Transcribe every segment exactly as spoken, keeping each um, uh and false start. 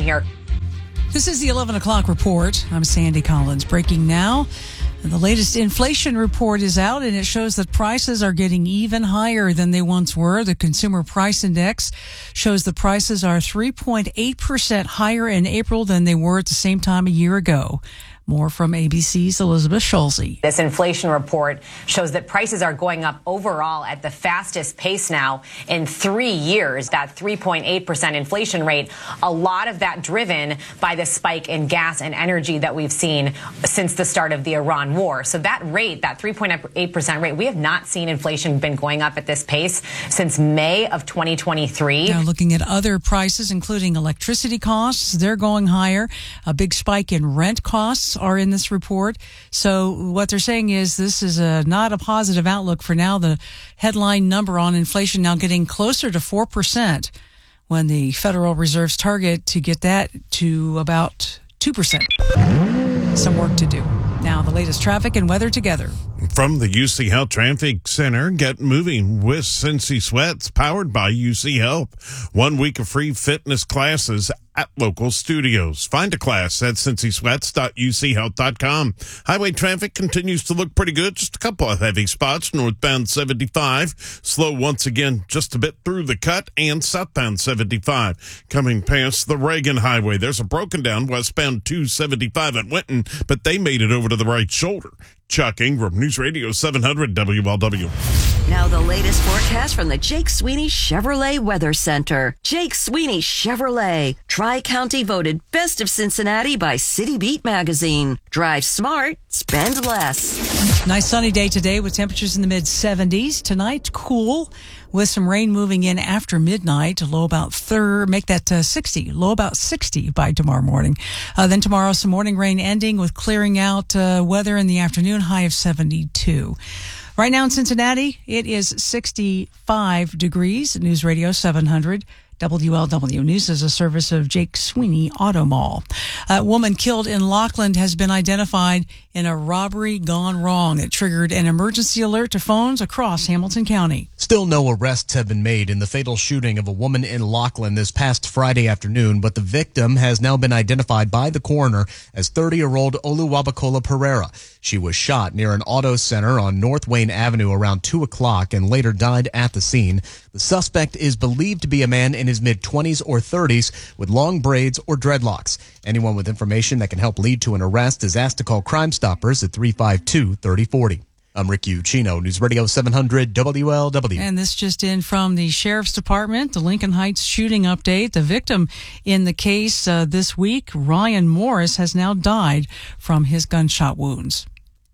here. This is the eleven o'clock report. I'm Sandy Collins. Breaking now. The latest inflation report is out, and it shows that prices are getting even higher than they once were. The Consumer Price Index shows the prices are three point eight percent higher in April than they were at the same time a year ago. More from A B C's Elizabeth Schulze. This inflation report shows that prices are going up overall at the fastest pace now in three years. That three point eight percent inflation rate, a lot of that driven by the spike in gas and energy that we've seen since the start of the Iran war. So that rate, that three point eight percent rate, we have not seen inflation been going up at this pace since May of twenty twenty-three. Now looking at other prices, including electricity costs, they're going higher. A big spike in rent costs are in this report. So what they're saying is this is a, not a positive outlook for now. The headline number on inflation now getting closer to four percent when the Federal Reserve's target to get that to about two percent. Some work to do. Now the latest traffic and weather together. From the U C Health Traffic Center, get moving with Cincy Sweats, powered by U C Health. One week of free fitness classes at local studios. Find a class at cincy sweats dot u c health dot com. Highway traffic continues to look pretty good. Just a couple of heavy spots. Northbound seventy-five, slow once again just a bit through the cut, and southbound seventy-five. Coming past the Reagan Highway, there's a broken down westbound two seventy-five at Winton, but they made it over to the right shoulder. Chuck Ingram, News Radio seven hundred W L W. Now the latest forecast from the Jake Sweeney Chevrolet Weather Center. Jake Sweeney Chevrolet. Tri-County voted Best of Cincinnati by City Beat magazine. Drive smart, spend less. Nice sunny day today with temperatures in the mid seventies. Tonight, cool with some rain moving in after midnight. Low about third, make that uh, sixty. Low about sixty by tomorrow morning. Uh, then tomorrow, some morning rain ending with clearing out uh, weather in the afternoon, high of seventy-two. Right now in Cincinnati, it is sixty-five degrees. News Radio seven hundred. W L W News is a service of Jake Sweeney Auto Mall. A woman killed in Lockland has been identified in a robbery gone wrong. It triggered an emergency alert to phones across Hamilton County. Still no arrests have been made in the fatal shooting of a woman in Lockland this past Friday afternoon, but the victim has now been identified by the coroner as thirty-year-old Oluwabukola Pereira. She was shot near an auto center on North Wayne Avenue around two o'clock and later died at the scene. The suspect is believed to be a man in his mid-twenties or thirties with long braids or dreadlocks. Anyone with information that can help lead to an arrest is asked to call Crime Stoppers at three five two, three oh four oh. I'm Rick Ucchino, News Radio seven hundred W L W. And this just in from the Sheriff's Department, the Lincoln Heights shooting update. The victim in the case uh, this week, Ryan Morris, has now died from his gunshot wounds.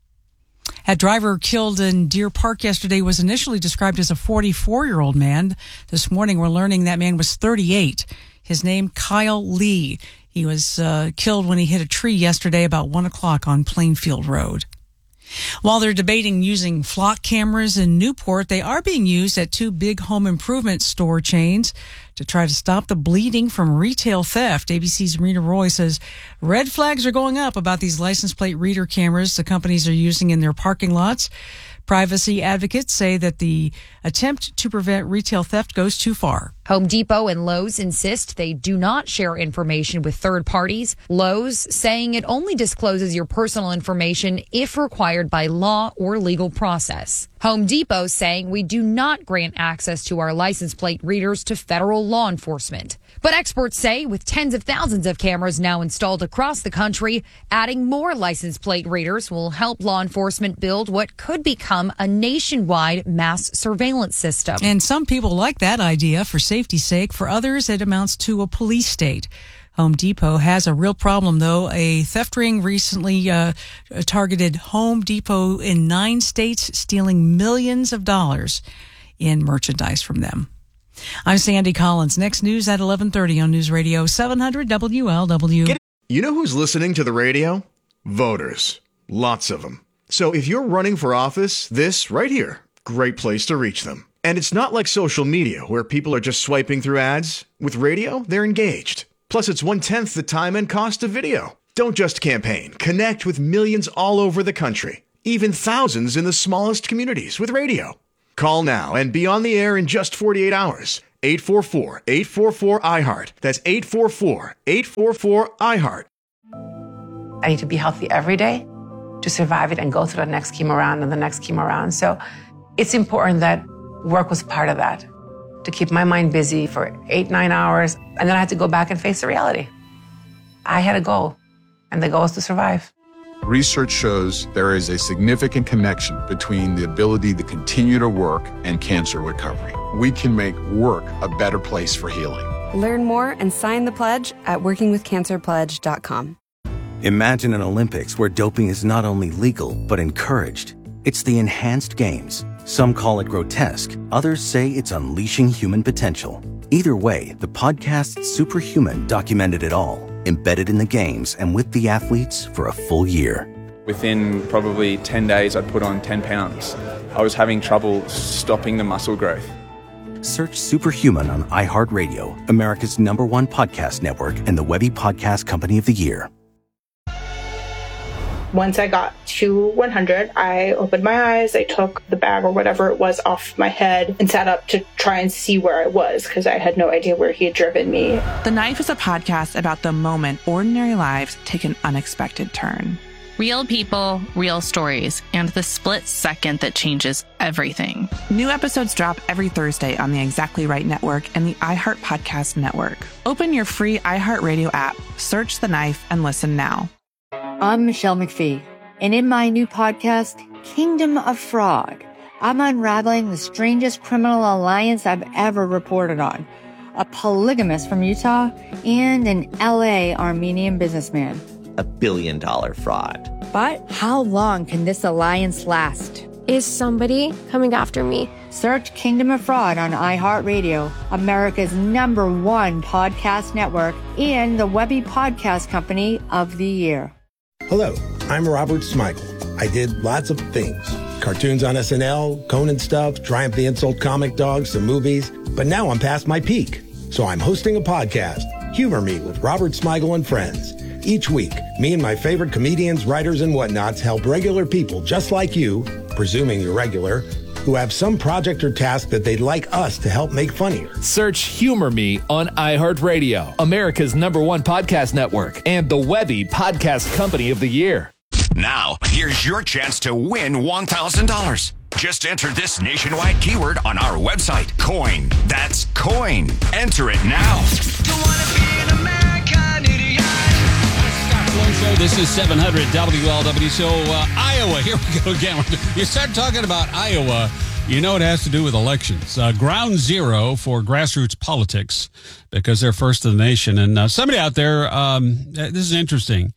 A driver killed in Deer Park yesterday was initially described as a forty-four-year-old man. This morning, we're learning that man was thirty-eight. His name, Kyle Lee. He was uh, killed when he hit a tree yesterday about one o'clock on Plainfield Road. While they're debating using flock cameras in Newport, they are being used at two big home improvement store chains to try to stop the bleeding from retail theft. A B C's Marina Roy says red flags are going up about these license plate reader cameras the companies are using in their parking lots. Privacy advocates say that the attempt to prevent retail theft goes too far. Home Depot and Lowe's insist they do not share information with third parties. Lowe's saying it only discloses your personal information if required by law or legal process. Home Depot saying we do not grant access to our license plate readers to federal law enforcement. But experts say with tens of thousands of cameras now installed across the country, adding more license plate readers will help law enforcement build what could become a nationwide mass surveillance system. And some people like that idea for safety's sake. For others, it amounts to a police state. Home Depot has a real problem, though. A theft ring recently uh, targeted Home Depot in nine states, stealing millions of dollars in merchandise from them. I'm Sandy Collins. Next news at eleven thirty on News Radio seven hundred W L W. You know who's listening to the radio? Voters. Lots of them. So if you're running for office, this right here, great place to reach them. And it's not like social media where people are just swiping through ads. With radio, they're engaged. Plus, it's one-tenth the time and cost of video. Don't just campaign. Connect with millions all over the country, even thousands in the smallest communities with radio. Call now and be on the air in just forty-eight hours. eight four four, eight four four, I heart. That's eight four four, eight four four, I heart. I need to be healthy every day to survive it and go through the next chemo round and the next chemo round. So it's important that work was part of that, to keep my mind busy for eight, nine hours. And then I had to go back and face the reality. I had a goal, and the goal is to survive. Research shows there is a significant connection between the ability to continue to work and cancer recovery. We can make work a better place for healing. Learn more and sign the pledge at working with cancer pledge dot com. Imagine an Olympics where doping is not only legal, but encouraged. It's the enhanced games. Some call it grotesque. Others say it's unleashing human potential. Either way, the podcast Superhuman documented it all, embedded in the games and with the athletes for a full year. Within probably ten days, I'd put on ten pounds. I was having trouble stopping the muscle growth. Search Superhuman on iHeartRadio, America's number one podcast network and the Webby Podcast Company of the Year. Once I got to one hundred, I opened my eyes, I took the bag or whatever it was off my head and sat up to try and see where I was because I had no idea where he had driven me. The Knife is a podcast about the moment ordinary lives take an unexpected turn. Real people, real stories, and the split second that changes everything. New episodes drop every Thursday on the Exactly Right Network and the iHeart Podcast Network. Open your free iHeartRadio app, search The Knife, and listen now. I'm Michelle McPhee, and in my new podcast, Kingdom of Fraud, I'm unraveling the strangest criminal alliance I've ever reported on. A polygamist from Utah and an L A Armenian businessman. A billion dollar fraud. But how long can this alliance last? Is somebody coming after me? Search Kingdom of Fraud on iHeartRadio, America's number one podcast network, and the Webby Podcast Company of the Year. Hello, I'm Robert Smigel. I did lots of things. Cartoons on S N L, Conan stuff, Triumph the Insult Comic Dogs, some movies. But now I'm past my peak. So I'm hosting a podcast, Humor Me with Robert Smigel and Friends. Each week, me and my favorite comedians, writers, and whatnots help regular people just like you, presuming you're regular, who have some project or task that they'd like us to help make funnier. Search Humor Me on iHeartRadio, America's number one podcast network, and the Webby Podcast Company of the Year. Now, here's your chance to win one thousand dollars. Just enter this nationwide keyword on our website, COIN. That's COIN. Enter it now. Don't wanna be an American idiot. Scott Sloan Show. This is seven hundred W L W. So, uh, Iowa, here we go again. You start talking about Iowa, you know it has to do with elections. Uh, ground zero for grassroots politics because they're first in the nation. And uh, somebody out there, um, this is interesting.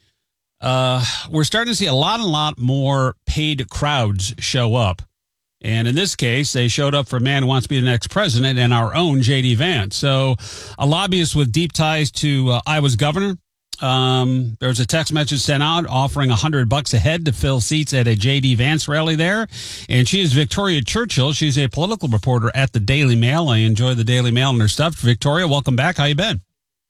Uh, we're starting to see a lot and lot more paid crowds show up. And in this case, they showed up for a man who wants to be the next president and our own J D Vance. So a lobbyist with deep ties to uh, Iowa's governor. Um, there was a text message sent out offering a hundred bucks a head to fill seats at a J D Vance rally there. And she is Victoria Churchill. She's a political reporter at the Daily Mail. I enjoy the Daily Mail and her stuff. Victoria, welcome back. How you been?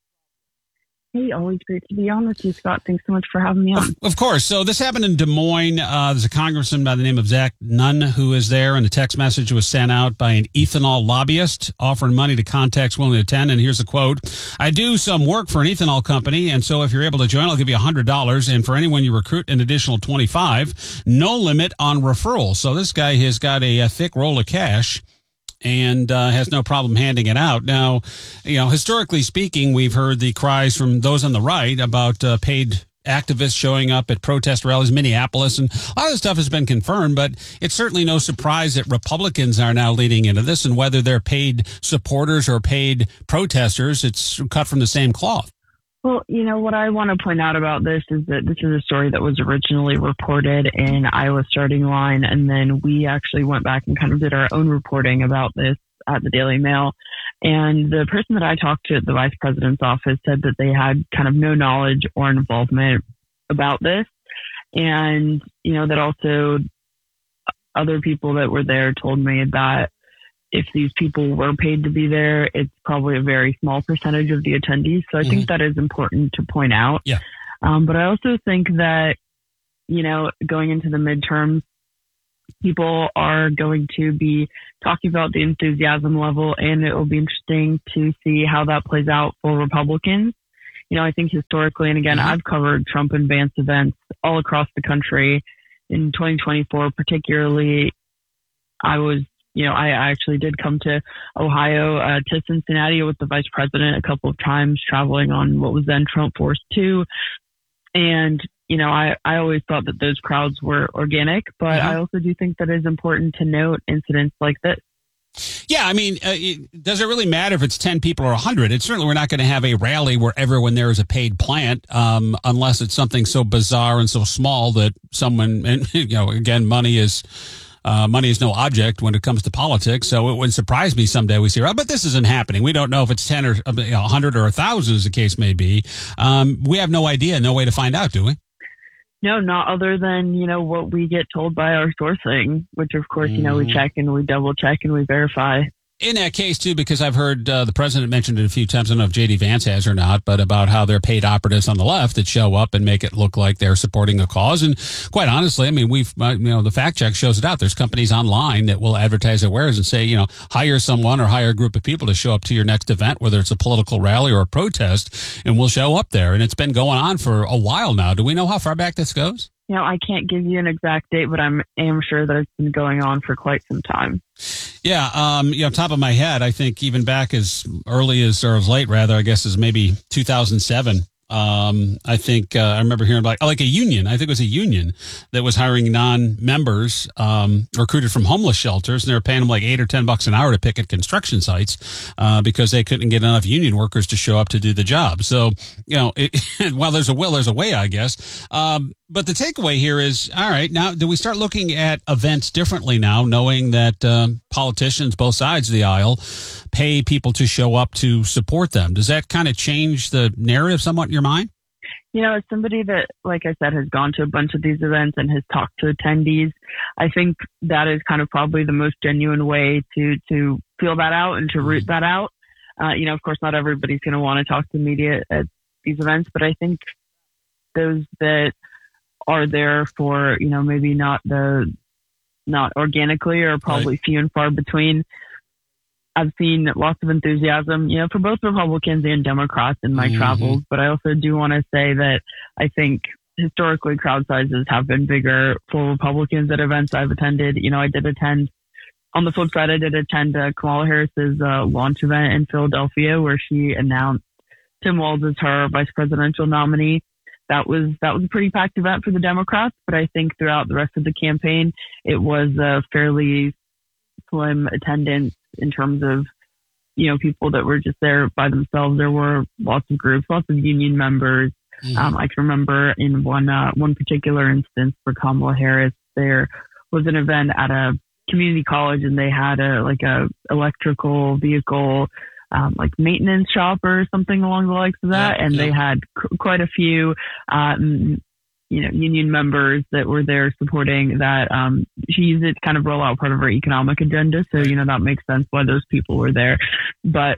Hey, always great to be on with you, Scott. Thanks so much for having me on. Of, of course. So this happened in Des Moines. Uh, there's a congressman by the name of Zach Nunn who is there, and the text message was sent out by an ethanol lobbyist offering money to contacts willing to attend. And here's a quote. I do some work for an ethanol company, and so if you're able to join, I'll give you one hundred dollars. And for anyone you recruit, an additional twenty-five dollars. No limit on referrals. So this guy has got a, a thick roll of cash and uh, has no problem handing it out. Now, you know, historically speaking, we've heard the cries from those on the right about uh, paid activists showing up at protest rallies, Minneapolis, and a lot of this stuff has been confirmed, but it's certainly no surprise that Republicans are now leading into this, and whether they're paid supporters or paid protesters, it's cut from the same cloth. Well, you know, what I want to point out about this is that this is a story that was originally reported in Iowa Starting Line, and then we actually went back and kind of did our own reporting about this at the Daily Mail. And the person that I talked to at the vice president's office said that they had kind of no knowledge or involvement about this. And, you know, that also other people that were there told me that if these people were paid to be there, it's probably a very small percentage of the attendees. So I mm-hmm. think that is important to point out. Yeah. Um, but I also think that, you know, going into the midterms, people are going to be talking about the enthusiasm level, and it will be interesting to see how that plays out for Republicans. You know, I think historically, and again, mm-hmm. I've covered Trump and Vance events all across the country. In twenty twenty-four, particularly, I was, you know, I actually did come to Ohio, uh, to Cincinnati with the vice president a couple of times, traveling on what was then Trump Force two. And, you know, I, I always thought that those crowds were organic, but mm-hmm. I also do think that it's important to note incidents like this. Yeah, I mean, uh, it, does it really matter if it's ten people or one hundred? It's certainly, we're not going to have a rally where everyone there is a paid plant, um, unless it's something so bizarre and so small that someone, and you know, again, money is uh, money is no object when it comes to politics. So it wouldn't surprise me someday we see, oh, but this isn't happening. We don't know if it's ten or you know, one hundred or one thousand, as the case may be. Um, we have no idea, no way to find out, do we? No, not other than, you know, what we get told by our sourcing, which, of course, you know, we check and we double check and we verify. In that case, too, because I've heard uh, the president mentioned it a few times. I don't know if J D Vance has or not, but about how they're paid operatives on the left that show up and make it look like they're supporting a cause. And quite honestly, I mean, we've, uh, you know, the fact check shows it out. There's companies online that will advertise their wares and say, you know, hire someone or hire a group of people to show up to your next event, whether it's a political rally or a protest, and we'll show up there. And it's been going on for a while now. Do we know how far back this goes? You know, I can't give you an exact date, but I'm am sure that it's been going on for quite some time. Yeah, um, you know, top of my head, I think even back as early as, or as late rather, I guess, as maybe two thousand seven. Um, I think, uh, I remember hearing about like a union. I think it was a union that was hiring non-members, um, recruited from homeless shelters, and they were paying them like eight or ten bucks an hour to picket construction sites, uh, because they couldn't get enough union workers to show up to do the job. So, you know, it, while there's a will, there's a way, I guess. Um, but the takeaway here is, all right, now do we start looking at events differently now, knowing that, um, politicians, both sides of the aisle, pay people to show up to support them? Does that kind of change the narrative somewhat in your mind? You know, as somebody that, like I said, has gone to a bunch of these events and has talked to attendees, I think that is kind of probably the most genuine way to, to feel that out and to root that out. Uh, you know, of course, not everybody's going to want to talk to media at these events, but I think those that are there for, you know, maybe not the, not organically or probably right. few and far between. I've seen lots of enthusiasm, you know, for both Republicans and Democrats in my mm-hmm. travels. But I also do want to say that I think historically crowd sizes have been bigger for Republicans at events I've attended. You know, I did attend, on the flip side, I did attend uh, Kamala Harris's uh, launch event in Philadelphia where she announced Tim Walz as her vice presidential nominee. That was, that was a pretty packed event for the Democrats, but I think throughout the rest of the campaign, it was a fairly slim attendance in terms of, you know, people that were just there by themselves. There were lots of groups, lots of union members. Mm-hmm. Um, I can remember in one, uh, one particular instance for Kamala Harris, there was an event at a community college and they had a, like a electrical vehicle, um, like maintenance shop or something along the likes of that. Yeah, and yeah. they had c- quite a few, um, you know, union members that were there supporting that. Um, she used it to kind of roll out part of her economic agenda. So, you know, that makes sense why those people were there. But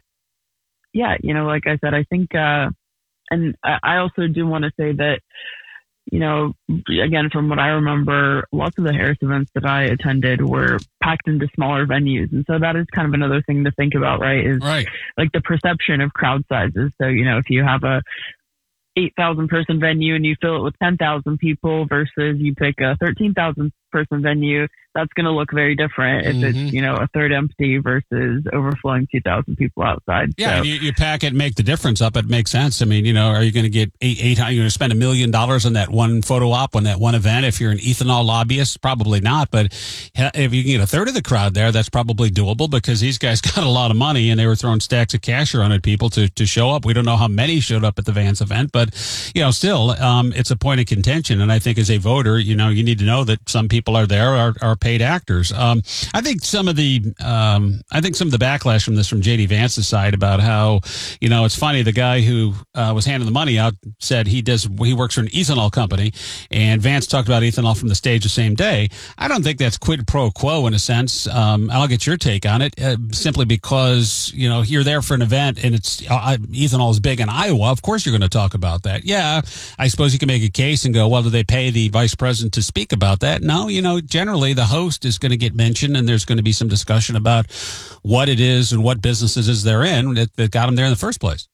yeah, you know, like I said, I think, uh, and I also do want to say that, you know, again, from what I remember, lots of the Harris events that I attended were packed into smaller venues. And so that is kind of another thing to think about, right? Is right. like the perception of crowd sizes. So, you know, if you have a eight thousand person venue and you fill it with ten thousand people versus you pick a thirteen thousand person venue, that's going to look very different if mm-hmm. it's, you know, a third empty versus overflowing two thousand people outside. Yeah, so, you, you pack it, make the difference up. It makes sense. I mean, you know, are you going to get eight, eight, you're going to spend a million dollars on that one photo op, on that one event? If you're an ethanol lobbyist, probably not. But if you can get a third of the crowd there, that's probably doable because these guys got a lot of money and they were throwing stacks of cash around at people to, to show up. We don't know how many showed up at the Vance event, but, you know, still, um, it's a point of contention. And I think as a voter, you know, you need to know that some people are there are, are paid actors. Um, I think some of the, um, I think some of the backlash from this from J D Vance's side about how, you know, it's funny. The guy who uh, was handing the money out said he does, he works for an ethanol company, and Vance talked about ethanol from the stage the same day. I don't think that's quid pro quo in a sense. Um, I'll get your take on it, uh, simply because, you know, you're there for an event and it's uh, ethanol is big in Iowa. Of course, you're going to talk about that. Yeah, I suppose you can make a case and go, well, do they pay the vice president to speak about that? No, you know, generally the host is going to get mentioned, and there's going to be some discussion about what it is and what businesses is they're in that, that got them there in the first place.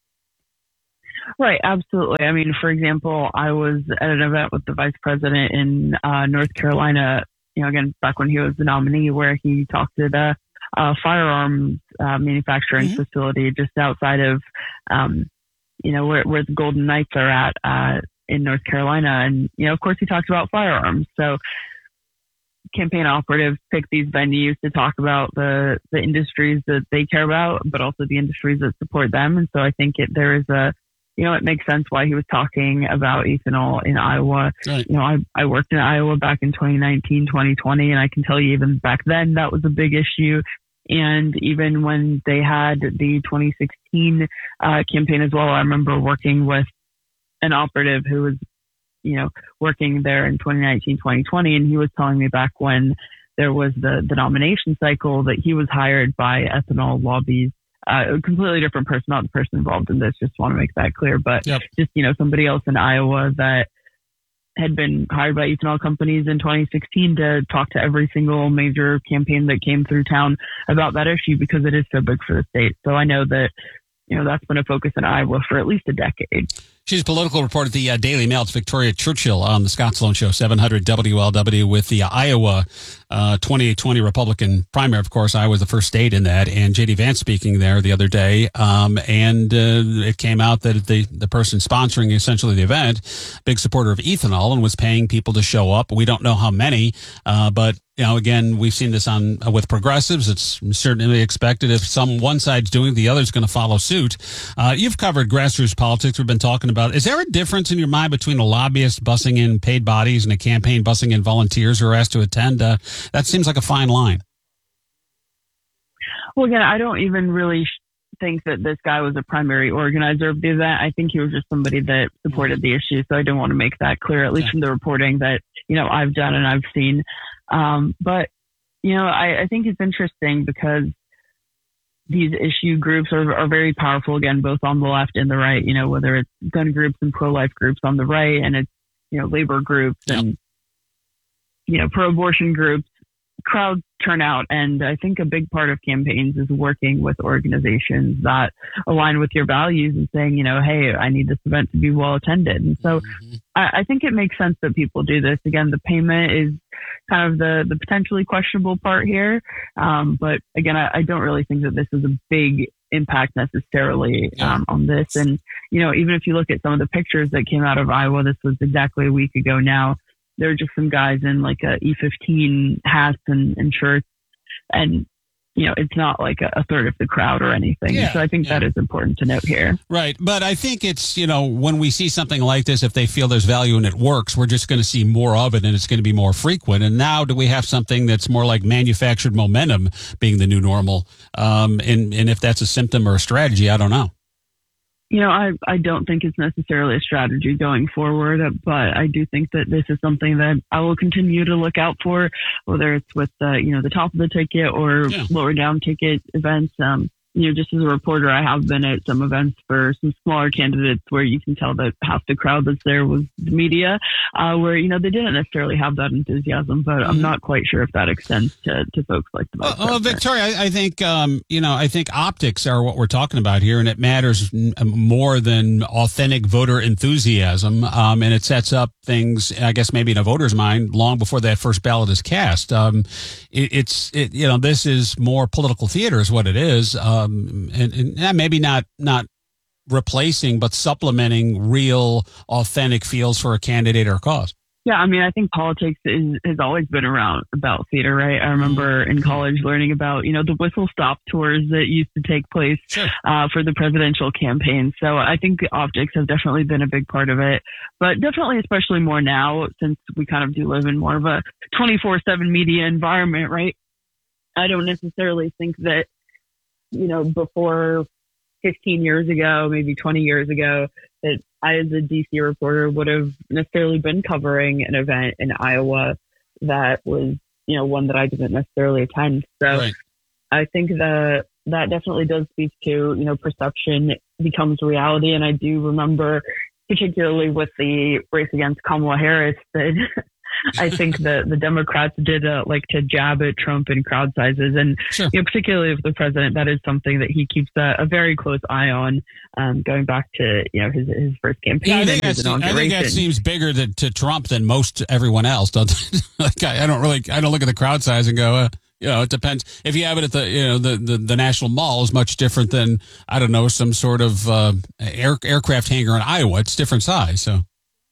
Right, absolutely. I mean, for example, I was at an event with the vice president in uh, North Carolina, you know, again, back when he was the nominee, where he talked to the uh, firearms uh, manufacturing mm-hmm. facility just outside of, um, you know, where, where the Golden Knights are at uh, in North Carolina. And, you know, of course, he talked about firearms. So campaign operatives pick these venues to talk about the, the industries that they care about, but also the industries that support them. And so I think it, there is a, you know, it makes sense why he was talking about ethanol in Iowa. Right. You know, I, I worked in Iowa back in twenty nineteen, twenty twenty, and I can tell you even back then that was a big issue. And even when they had the twenty sixteen uh, campaign as well, I remember working with an operative who was, you know, working there in twenty nineteen, twenty twenty, and he was telling me back when there was the, the nomination cycle that he was hired by ethanol lobbies. Uh, a completely different person, not the person involved in this. Just want to make that clear. But yep. just, you know, somebody else in Iowa that had been hired by ethanol companies in twenty sixteen to talk to every single major campaign that came through town about that issue because it is so big for the state. So I know that, you know, that's been a focus in Iowa for at least a decade. She's a political reporter at the uh, Daily Mail. It's Victoria Churchill on the Scott Sloan Show, seven hundred W L W, with the uh, Iowa uh, twenty twenty Republican primary. Of course, Iowa was the first state in that, and J D Vance speaking there the other day. Um, and uh, it came out that the, the person sponsoring essentially the event, big supporter of ethanol, and was paying people to show up. We don't know how many, uh, but you know, again, we've seen this on uh, with progressives. It's certainly expected if some one side's doing it, the other's going to follow suit. Uh, you've covered grassroots politics. We've been talking about. Is there a difference in your mind between a lobbyist bussing in paid bodies and a campaign bussing in volunteers who are asked to attend? Uh, that seems like a fine line. Well, again, I don't even really think that this guy was a primary organizer of the event. I think he was just somebody that supported the issue. So I don't want to make that clear, at least yeah. from the reporting that, you know, I've done and I've seen. Um, but, you know, I, I think it's interesting because these issue groups are, are very powerful, again, both on the left and the right, you know, whether it's gun groups and pro-life groups on the right, and it's, you know, labor groups yep. and, you know, pro-abortion groups, crowd turnout. And I think a big part of campaigns is working with organizations that align with your values and saying, you know, hey, I need this event to be well attended. And so mm-hmm. I, I think it makes sense that people do this. Again, the payment is kind of the, the potentially questionable part here. Um, but again, I, I don't really think that this is a big impact necessarily um, on this. And, you know, even if you look at some of the pictures that came out of Iowa, this was exactly a week ago now. There were just some guys in like a E fifteen hats and, and shirts. And, you know, it's not like a, a third of the crowd or anything. Yeah, so I think yeah. that is important to note here. Right. But I think it's, you know, when we see something like this, if they feel there's value and it works, we're just going to see more of it and it's going to be more frequent. And now do we have something that's more like manufactured momentum being the new normal? Um, and, and if that's a symptom or a strategy, I don't know. You know, I, I don't think it's necessarily a strategy going forward, but I do think that this is something that I will continue to look out for, whether it's with the, you know, the top of the ticket or yeah. lower down ticket events. Um, you know, just as a reporter, I have been at some events for some smaller candidates where you can tell that half the crowd that's there was the media, uh, where, you know, they didn't necessarily have that enthusiasm, but mm-hmm. I'm not quite sure if that extends to, to folks like the vice uh, uh, Victoria, I, I think, um, you know, I think optics are what we're talking about here, and it matters n- more than authentic voter enthusiasm. Um, and it sets up things, I guess, maybe in a voter's mind long before that first ballot is cast. Um, it, it's, it, you know, this is more political theater is what it is. Um, Um, and, and maybe not not replacing, but supplementing real, authentic feels for a candidate or a cause. Yeah, I mean, I think politics is, has always been around about theater, right? I remember in college learning about, you know, the whistle stop tours that used to take place sure. uh, for the presidential campaign. So I think optics have definitely been a big part of it, but definitely especially more now since we kind of do live in more of a twenty-four seven media environment, right? I don't necessarily think that, you know, before fifteen years ago, maybe twenty years ago, that I, as a D C reporter, would have necessarily been covering an event in Iowa that was, you know, one that I didn't necessarily attend. So right. I think that that definitely does speak to, you know, perception becomes reality. And I do remember, particularly with the race against Kamala Harris, that I think that the Democrats did uh, like to jab at Trump in crowd sizes. And sure. you know, particularly with the president, that is something that he keeps a, a very close eye on, um, going back to, you know, his, his first campaign. Yeah, I, think and his I think that seems bigger to, to Trump than most everyone else. Don't, like, I, I don't really, I don't look at the crowd size and go, uh, you know, it depends. If you have it at the, you know, the, the, the National Mall is much different than, I don't know, some sort of uh, air, aircraft hangar in Iowa. It's different size. So.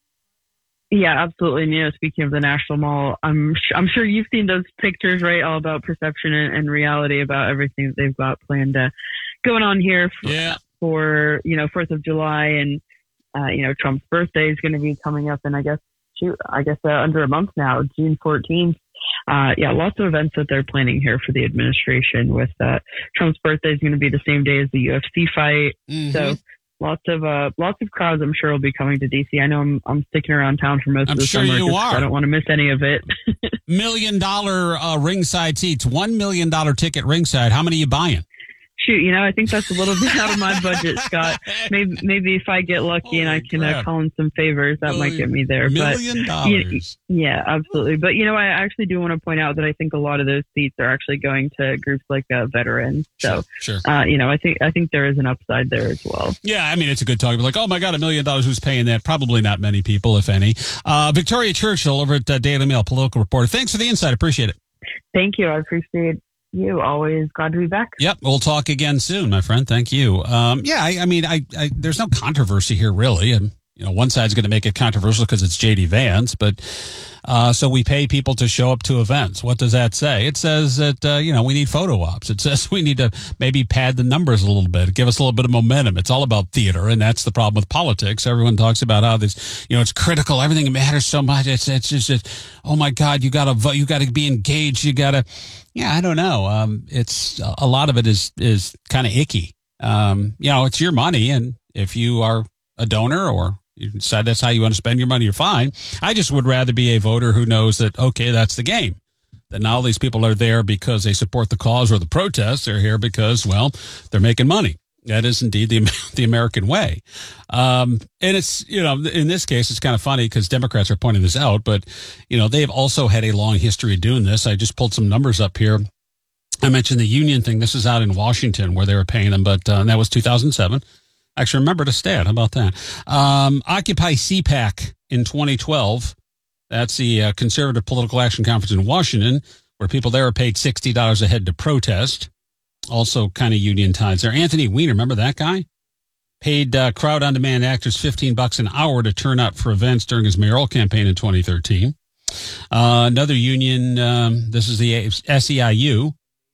Yeah, absolutely. And, you know, speaking of the National Mall, I'm I'm sure you've seen those pictures, right? All about perception and, and reality about everything that they've got planned uh, going on here for, yeah. for, you know, fourth of July. And, uh, you know, Trump's birthday is going to be coming up in, I guess, shoot, I guess uh, under a month now, June fourteenth. Uh, yeah, lots of events that they're planning here for the administration with uh, Trump's birthday is going to be the same day as the U F C fight. Mm-hmm. So lots of uh, lots of crowds, I'm sure, will be coming to D C. I know I'm I'm sticking around town for most I'm of the sure summer. you are. I don't want to miss any of it. Million dollar uh, ringside seats, one million dollar ticket ringside. How many are you buying? Shoot, you know, I think that's a little bit out of my budget, Scott. Maybe maybe if I get lucky Holy and I can uh, call in some favors, that million, might get me there. Million but, dollars. Yeah, absolutely. But, you know, I actually do want to point out that I think a lot of those seats are actually going to groups like uh, veterans. So, sure, sure. Uh, you know, I think I think there is an upside there as well. Yeah, I mean, it's a good talk. Like, oh, my God, a million dollars, who's paying that? Probably not many people, if any. Uh, Victoria Churchill over at uh, Daily Mail, political reporter. Thanks for the insight. Appreciate it. Thank you. I appreciate you. Always glad to be back. Yep, we'll talk again soon, my friend. Thank you. Um, yeah, I, I mean, I, I there's no controversy here, really. And, you know, one side's going to make it controversial because it's J D Vance, but uh, so we pay people to show up to events. What does that say? It says that, uh, you know, we need photo ops. It says we need to maybe pad the numbers a little bit, give us a little bit of momentum. It's all about theater, and that's the problem with politics. Everyone talks about how this, you know, it's critical. Everything matters so much. It's, it's just, it's, oh my God, you got to vote. You got to be engaged. You got to, yeah, I don't know. Um, it's a lot of it is, is kind of icky. Um, you know, it's your money. And if you are a donor or you decide that's how you want to spend your money, you're fine. I just would rather be a voter who knows that, okay, that's the game. That now these people are there because they support the cause or the protests. They're here because, well, they're making money. That is indeed the the American way. Um, and it's, you know, in this case, it's kind of funny because Democrats are pointing this out, but, you know, they've also had a long history of doing this. I just pulled some numbers up here. I mentioned the union thing. This is out in Washington where they were paying them, but uh, that was two thousand seven. Actually, remember the stat. How about that? Um, Occupy C PAC in twenty twelve. That's the uh, Conservative Political Action Conference in Washington, where people there are paid sixty dollars a head to protest. Also kind of union ties there. Anthony Weiner, remember that guy? Paid uh, crowd on demand actors fifteen bucks an hour to turn up for events during his mayoral campaign in twenty thirteen. Uh, another union, um, this is the S E I U,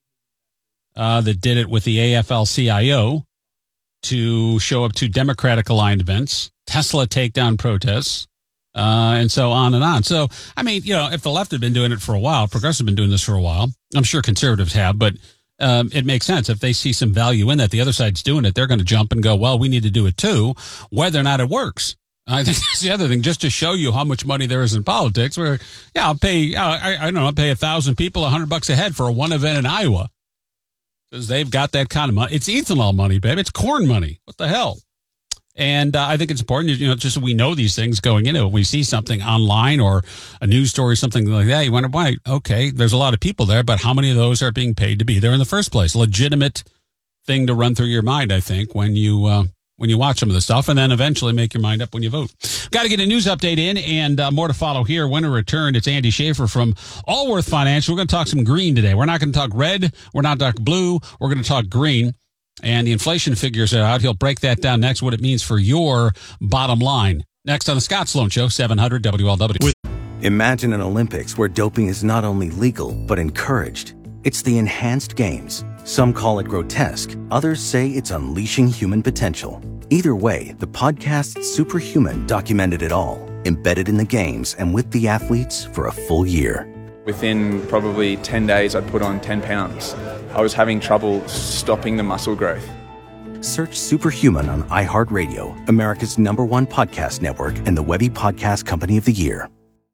uh, that did it with the A F L C I O to show up to Democratic aligned events, Tesla takedown protests, uh, and so on and on. So, I mean, you know, if the left had been doing it for a while, progressives have been doing this for a while. I'm sure conservatives have, but um, it makes sense. If they see some value in that, the other side's doing it, they're going to jump and go, well, we need to do it too, whether or not it works. I think that's the other thing, just to show you how much money there is in politics. Where, yeah, I'll pay, I, I don't know, I'll pay a thousand people a hundred bucks a head for a one event in Iowa. Because they've got that kind of money. It's ethanol money, baby. It's corn money. What the hell? And uh, I think it's important, you know, just so we know these things going into it. When we see something online or a news story, something like that, you wonder, why? Okay, there's a lot of people there, but how many of those are being paid to be there in the first place? Legitimate thing to run through your mind, I think, when you uh, when you watch some of the stuff, and then eventually make your mind up when you vote. Got to get a news update in, and uh, more to follow here. When we return, it's Andy Schaefer from Allworth Financial. We're going to talk some green today. We're not going to talk red. We're not talk blue. We're going to talk green. And the inflation figures are out. He'll break that down next, what it means for your bottom line. Next on the Scott Sloan Show, seven hundred W L W. Imagine an Olympics where doping is not only legal, but encouraged. It's the enhanced games. Some call it grotesque. Others say it's unleashing human potential. Either way, the podcast Superhuman documented it all, embedded in the games and with the athletes for a full year. Within probably ten days, I'd put on ten pounds. I was having trouble stopping the muscle growth. Search Superhuman on iHeartRadio, America's number one podcast network and the Webby Podcast Company of the Year.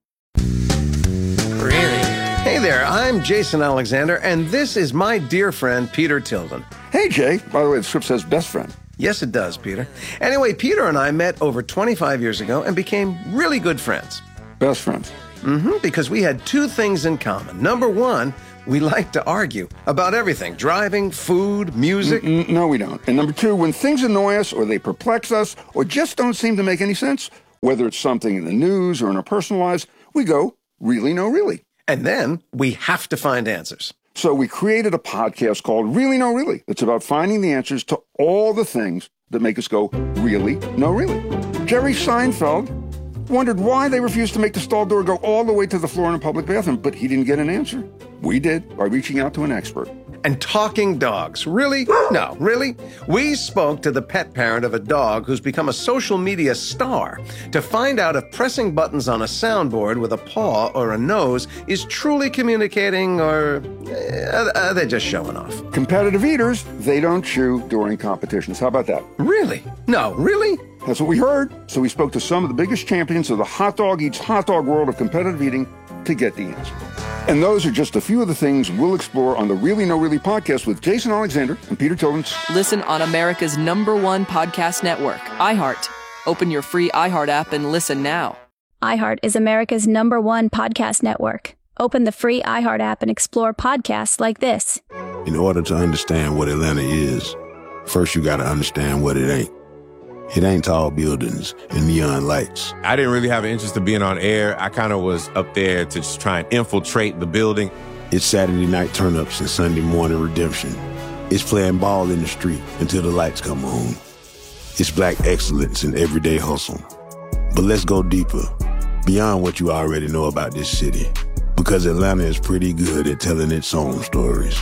Really? Hey there, I'm Jason Alexander, and this is my dear friend, Peter Tilden. Hey, Jay. By the way, the script says best friend. Yes, it does, Peter. Anyway, Peter and I met over twenty-five years ago and became really good friends. Best friends. Mm-hmm, because we had two things in common. Number one, we like to argue about everything. Driving, food, music. Mm-mm, no, we don't. And number two, when things annoy us or they perplex us or just don't seem to make any sense, whether it's something in the news or in our personal lives, we go, really, no, really. And then we have to find answers. So we created a podcast called Really, No, Really. It's about finding the answers to all the things that make us go, really, no, really. Jerry Seinfeld wondered why they refused to make the stall door go all the way to the floor in a public bathroom, but he didn't get an answer. We did by reaching out to an expert. And talking dogs. Really? No, really? We spoke to the pet parent of a dog who's become a social media star to find out if pressing buttons on a soundboard with a paw or a nose is truly communicating or uh, are they just showing off? Competitive eaters, they don't chew during competitions. How about that? Really? No, really? That's what we heard. So we spoke to some of the biggest champions of the hot dog eats hot dog world of competitive eating to get the answer. And those are just a few of the things we'll explore on the Really No Really podcast with Jason Alexander and Peter Tilden. Listen on America's number one podcast network, iHeart. Open your free iHeart app and listen now. iHeart is America's number one podcast network. Open the free iHeart app and explore podcasts like this. In order to understand what Atlanta is, first you got to understand what it ain't. It ain't tall buildings and neon lights. I didn't really have an interest in being on air. I kind of was up there to just try and infiltrate the building. It's Saturday night turn-ups and Sunday morning redemption. It's playing ball in the street until the lights come on. It's black excellence in everyday hustle. But let's go deeper, beyond what you already know about this city, because Atlanta is pretty good at telling its own stories.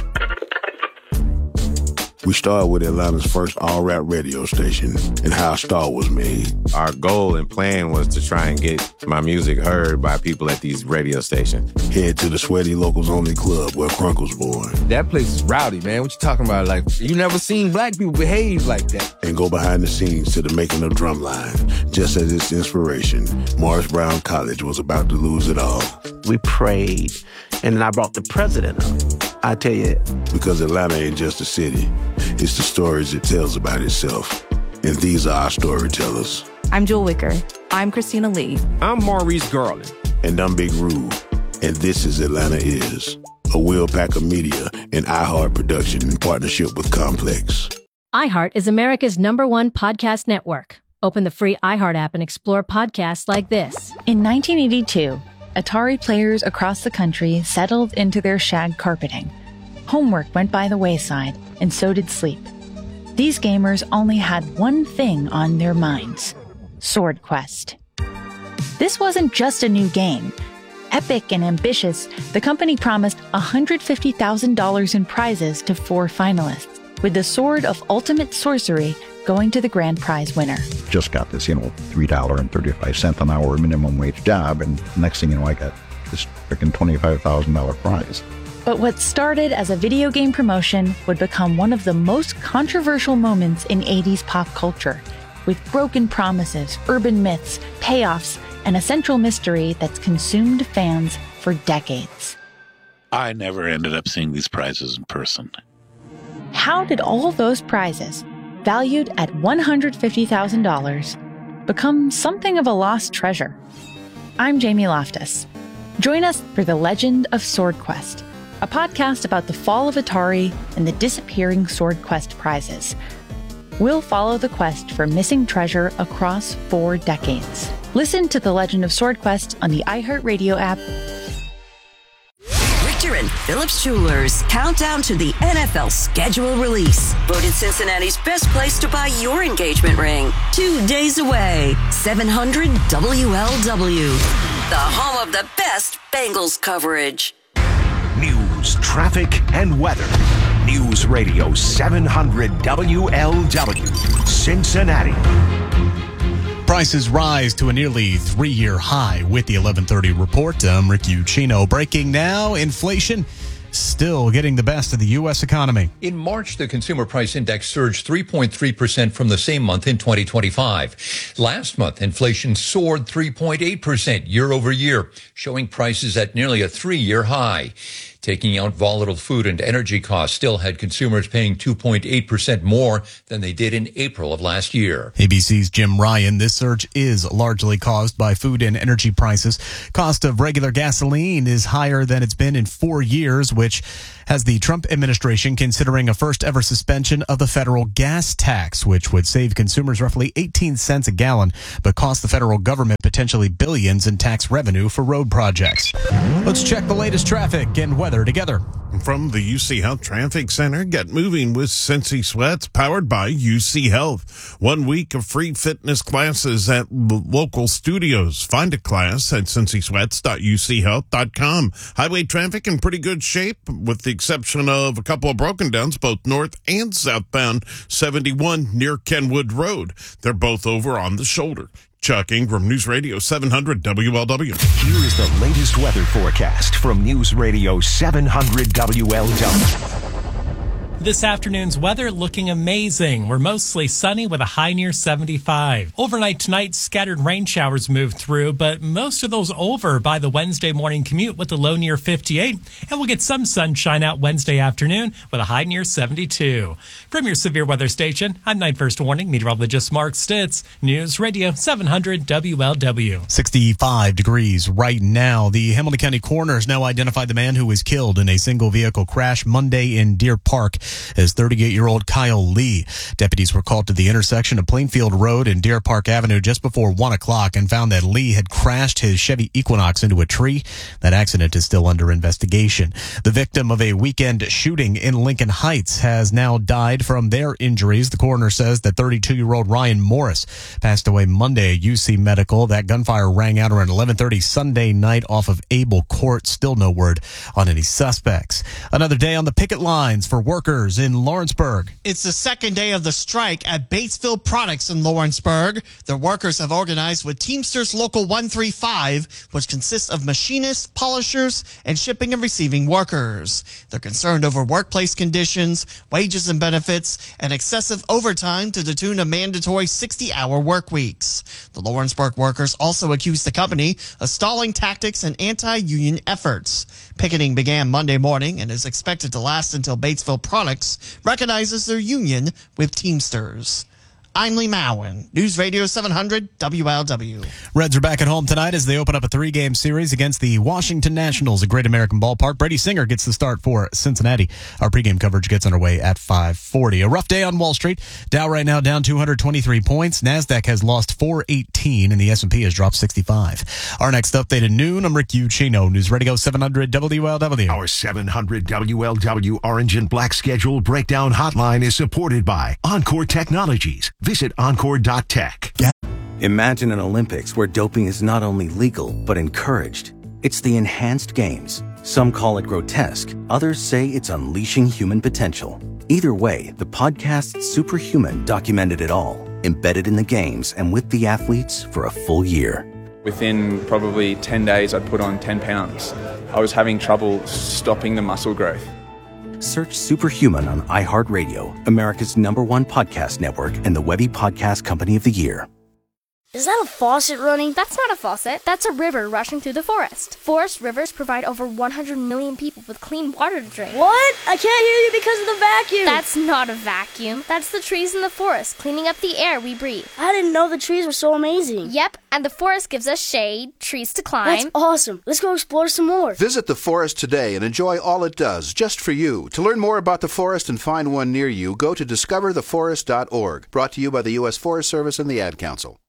We started with Atlanta's first all-rap radio station and how a star was made. Our goal and plan was to try and get my music heard by people at these radio stations. Head to the Sweaty Locals Only Club where Crunk was born. That place is rowdy, man. What you talking about? Like, you never seen black people behave like that. And go behind the scenes to the making of Drumline. Just as its inspiration, Morris Brown College was about to lose it all. We prayed, and I brought the president up. I tell you. Because Atlanta ain't just a city. It's the stories it tells about itself. And these are our storytellers. I'm Jewel Wicker. I'm Christina Lee. I'm Maurice Garland. And I'm Big Rube. And this is Atlanta Is, a Will Packer Media and iHeart production in partnership with Complex. iHeart is America's number one podcast network. Open the free iHeart app and explore podcasts like this. In nineteen eighty-two, Atari players across the country settled into their shag carpeting. Homework went by the wayside, and so did sleep. These gamers only had one thing on their minds: Sword Quest. This wasn't just a new game. Epic and ambitious, the company promised one hundred fifty thousand dollars in prizes to four finalists, with the Sword of Ultimate Sorcery going to the grand prize winner. Just got this, you know, three dollars and thirty-five cents an hour minimum wage job, and next thing you know, I got this freaking twenty-five thousand dollars prize. But what started as a video game promotion would become one of the most controversial moments in eighties pop culture, with broken promises, urban myths, payoffs, and a central mystery that's consumed fans for decades. I never ended up seeing these prizes in person. How did all those prizes, valued at one hundred fifty thousand dollars, become something of a lost treasure? I'm Jamie Loftus. Join us for The Legend of Sword Quest, a podcast about the fall of Atari and the disappearing Sword Quest prizes. We'll follow the quest for missing treasure across four decades. Listen to The Legend of Sword Quest on the iHeartRadio app. Richter and Phillips Jewelers countdown to the N F L schedule release. Voted Cincinnati's best place to buy your engagement ring. Two days away. seven hundred W L W. The home of the best Bengals coverage. News, traffic, and weather. News Radio seven hundred W L W, Cincinnati. Prices rise to a nearly three-year high with the eleven thirty report. I'm Rick Ucino. Breaking now, inflation still getting the best of the U S economy. In March, the Consumer Price Index surged three point three percent from the same month in twenty twenty-five. Last month, inflation soared three point eight percent year over year, showing prices at nearly a three-year high. Taking out volatile food and energy costs still had consumers paying two point eight percent more than they did in April of last year. A B C's Jim Ryan. This surge is largely caused by food and energy prices. Cost of regular gasoline is higher than it's been in four years, which has the Trump administration considering a first ever suspension of the federal gas tax, which would save consumers roughly eighteen cents a gallon, but cost the federal government potentially billions in tax revenue for road projects. Let's check the latest traffic and weather together. From the U C Health Traffic Center, get moving with Cincy Sweats, powered by U C Health. One week of free fitness classes at l- local studios. Find a class at cincy sweats dot u c health dot com. Highway traffic in pretty good shape, with the exception of a couple of broken downs, both north and southbound seventy-one near Kenwood Road. They're both over on the shoulder. Chuck Ingram, News Radio seven hundred W L W. Here is the latest weather forecast from News Radio seven hundred W L W. This afternoon's weather looking amazing. We're mostly sunny with a high near seventy-five. Overnight tonight, scattered rain showers move through, but most of those over by the Wednesday morning commute with a low near fifty-eight. And we'll get some sunshine out Wednesday afternoon with a high near seventy-two. From your severe weather station, I'm Night First Warning meteorologist Mark Stitz, News Radio seven hundred W L W. sixty-five degrees right now. The Hamilton County coroner has now identified the man who was killed in a single vehicle crash Monday in Deer Park as thirty-eight-year-old Kyle Lee. Deputies were called to the intersection of Plainfield Road and Deer Park Avenue just before one o'clock and found that Lee had crashed his Chevy Equinox into a tree. That accident is still under investigation. The victim of a weekend shooting in Lincoln Heights has now died from their injuries. The coroner says that thirty-two-year-old Ryan Morris passed away Monday at U C Medical. That gunfire rang out around eleven thirty Sunday night off of Abel Court. Still no word on any suspects. Another day on the picket lines for workers in Lawrenceburg. It's the second day of the strike at Batesville Products in Lawrenceburg. The workers have organized with Teamsters Local one thirty-five, which consists of machinists, polishers, and shipping and receiving workers. They're concerned over workplace conditions, wages and benefits, and excessive overtime to the tune of mandatory sixty-hour work weeks. The Lawrenceburg workers also accused the company of stalling tactics and anti-union efforts. Picketing began Monday morning and is expected to last until Batesville Products recognizes their union with Teamsters. I'm Lee Mowen, News Radio seven hundred W L W. Reds are back at home tonight as they open up a three-game series against the Washington Nationals at Great American Ballpark. Brady Singer gets the start for Cincinnati. Our pregame coverage gets underway at five forty. A rough day on Wall Street. Dow right now down two hundred twenty-three points. NASDAQ has lost four eighteen, and the S and P has dropped sixty-five. Our next update at noon, I'm Rick Ucchino, News Radio seven hundred W L W. Our seven hundred W L W Orange and Black Schedule Breakdown Hotline is supported by Encore Technologies. Visit encore dot tech. Imagine an Olympics where doping is not only legal, but encouraged. It's the enhanced games. Some call it grotesque. Others say it's unleashing human potential. Either way, the podcast Superhuman documented it all, embedded in the games and with the athletes for a full year. Within probably ten days, I'd put on ten pounds. I was having trouble stopping the muscle growth. Search Superhuman on iHeartRadio, America's number one podcast network, and the Webby Podcast Company of the Year. Is that a faucet running? That's not a faucet. That's a river rushing through the forest. Forest rivers provide over one hundred million people with clean water to drink. What? I can't hear you because of the vacuum. That's not a vacuum. That's the trees in the forest cleaning up the air we breathe. I didn't know the trees were so amazing. Yep, and the forest gives us shade, trees to climb. That's awesome. Let's go explore some more. Visit the forest today and enjoy all it does, just for you. To learn more about the forest and find one near you, go to discover the forest dot org. Brought to you by the U S Forest Service and the Ad Council.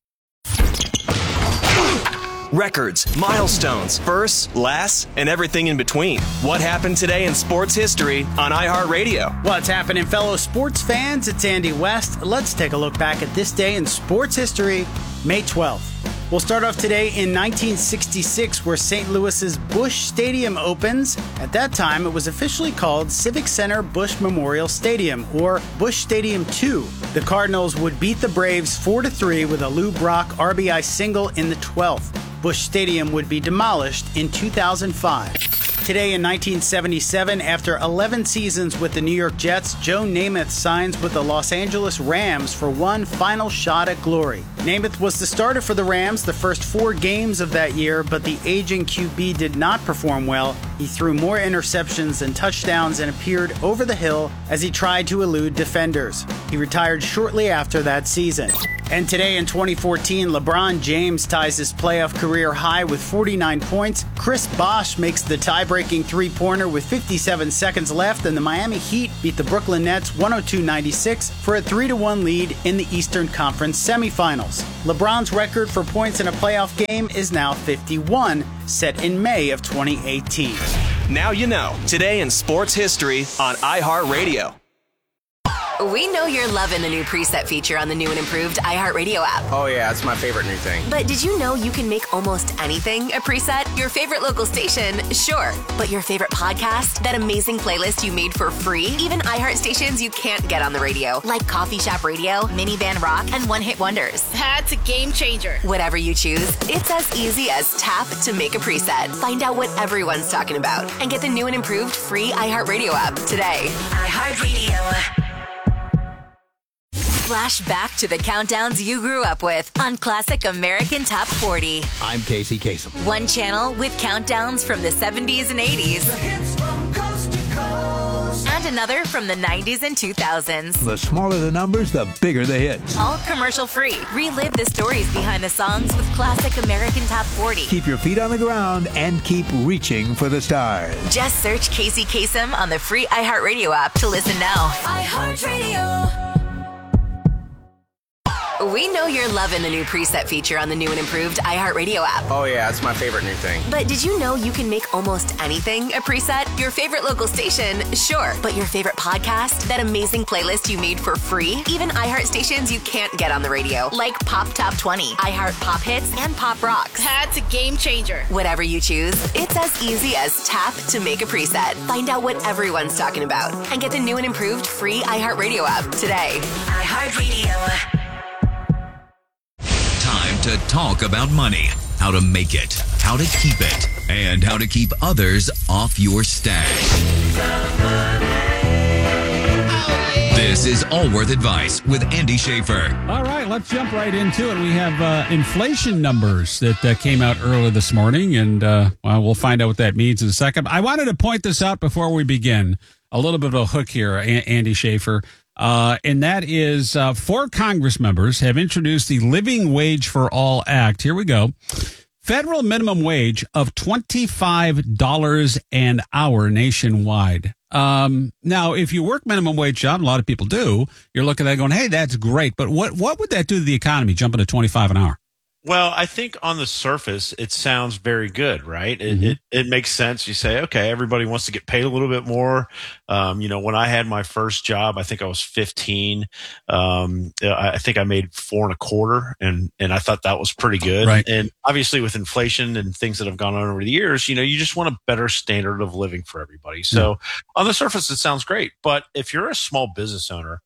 Records, milestones, firsts, lasts, and everything in between. What happened today in sports history on iHeartRadio? What's happening, fellow sports fans? It's Andy West. Let's take a look back at this day in sports history, May twelfth. We'll start off today in nineteen sixty-six, where Saint Louis's Busch Stadium opens. At that time, it was officially called Civic Center Busch Memorial Stadium, or Busch Stadium two. The Cardinals would beat the Braves four to three with a Lou Brock R B I single in the twelfth. Busch Stadium would be demolished in two thousand five. Today in nineteen seventy-seven, after eleven seasons with the New York Jets, Joe Namath signs with the Los Angeles Rams for one final shot at glory. Namath was the starter for the Rams the first four games of that year, but the aging Q B did not perform well. He threw more interceptions than touchdowns and appeared over the hill as he tried to elude defenders. He retired shortly after that season. And today in twenty fourteen, LeBron James ties his playoff career high with forty-nine points. Chris Bosh makes the tie-breaking three-pointer with fifty-seven seconds left, and the Miami Heat beat the Brooklyn Nets one oh two ninety-six for a three to one lead in the Eastern Conference semifinals. LeBron's record for points in a playoff game is now fifty-one, set in May of twenty eighteen. Now you know. Today in sports history on iHeartRadio. We know you're loving the new preset feature on the new and improved iHeartRadio app. Oh yeah, that's my favorite new thing. But did you know you can make almost anything a preset? Your favorite local station, sure. But your favorite podcast? That amazing playlist you made for free? Even iHeart stations you can't get on the radio, like Coffee Shop Radio, Minivan Rock, and One Hit Wonders. That's a game changer. Whatever you choose, it's as easy as tap to make a preset. Find out what everyone's talking about and get the new and improved free iHeartRadio app today. iHeartRadio. Flash back to the countdowns you grew up with on Classic American Top forty. I'm Casey Kasem. One channel with countdowns from the seventies and eighties. The hits from coast to coast. And another from the nineties and two thousands. The smaller the numbers, the bigger the hits. All commercial free. Relive the stories behind the songs with Classic American Top forty. Keep your feet on the ground and keep reaching for the stars. Just search Casey Kasem on the free iHeartRadio app to listen now. iHeartRadio. We know you're loving the new preset feature on the new and improved iHeartRadio app. Oh yeah, that's my favorite new thing. But did you know you can make almost anything a preset? Your favorite local station, sure. But your favorite podcast? That amazing playlist you made for free? Even iHeart stations you can't get on the radio, like Pop Top twenty, iHeart Pop Hits, and Pop Rocks. That's a game changer. Whatever you choose, it's as easy as tap to make a preset. Find out what everyone's talking about and get the new and improved free iHeartRadio app today. iHeartRadio. Time to talk about money, how to make it, how to keep it, and how to keep others off your stack. This is Allworth Advice with Andy Schaefer. All right, let's jump right into it. We have uh, inflation numbers that uh, came out earlier this morning, and uh, well, we'll find out what that means in a second. I wanted to point this out before we begin. A little bit of a hook here, a- Andy Schaefer. Uh, and that is uh, four Congress members have introduced the Living Wage for All Act. Here we go. Federal minimum wage of twenty-five dollars an hour nationwide. Um, now, if you work minimum wage job, a lot of people do, you're looking at that going, hey, that's great. But what, what would that do to the economy, jumping to twenty-five an hour? Well, I think on the surface, it sounds very good, right? It, Mm-hmm. it it makes sense. You say, okay, everybody wants to get paid a little bit more. Um, you know, when I had my first job, I think I was fifteen. Um, I think I made four and a quarter, and and I thought that was pretty good. Right. And obviously, with inflation and things that have gone on over the years, you know, you just want a better standard of living for everybody. So on the surface, it sounds great. But if you're a small business owner